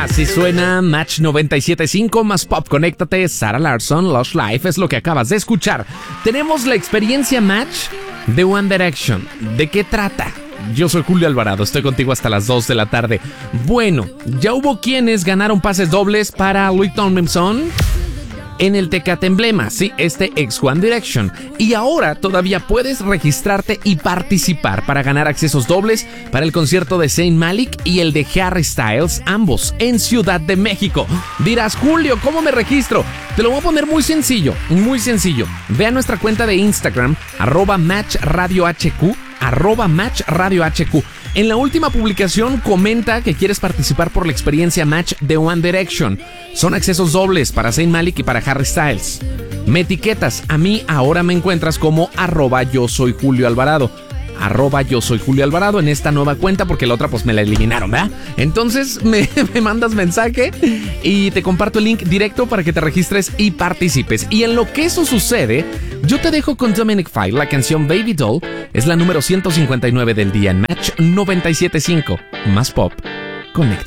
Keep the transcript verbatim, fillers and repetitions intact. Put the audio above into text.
Así suena Match noventa y siete punto cinco más Pop. Conéctate, Sarah Larsson, Lush Life es lo que acabas de escuchar. Tenemos la experiencia Match de One Direction. ¿De qué trata? Yo soy Julio Alvarado, estoy contigo hasta las dos de la tarde. Bueno, ya hubo quienes ganaron pases dobles para Louis Tomlinson en el Tecate Emblema, sí, este ex One Direction. Y ahora todavía puedes registrarte y participar para ganar accesos dobles para el concierto de Zayn Malik y el de Harry Styles, ambos en Ciudad de México. Dirás, Julio, ¿cómo me registro? Te lo voy a poner muy sencillo, muy sencillo. Ve a nuestra cuenta de Instagram, arroba Match Radio H Q, arroba Match Radio H Q. En la última publicación comenta que quieres participar por la experiencia Match de One Direction. Son accesos dobles para Zayn Malik y para Harry Styles. Me etiquetas, a mí ahora me encuentras como arroba yo soy Julio Alvarado. Arroba yo soy Julio Alvarado en esta nueva cuenta porque la otra pues me la eliminaron, ¿verdad? Entonces me, me mandas mensaje y te comparto el link directo para que te registres y participes. Y en lo que eso sucede, yo te dejo con Dominic Fike, la canción Baby Doll. Es la número ciento cincuenta y nueve del día en Match noventa y siete punto cinco. Más Pop. Conecta.